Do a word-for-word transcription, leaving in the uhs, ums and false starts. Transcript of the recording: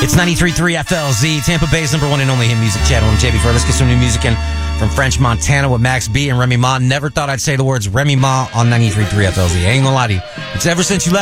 It's ninety-three point three F L Z, Tampa Bay's number one and only hit music channel. I'm J B Fur. Let's get some new music in from French Montana with Max B and Remy Ma. Never thought I'd say the words Remy Ma on ninety-three point three F L Z. I ain't gonna lie to you. It's ever since you left.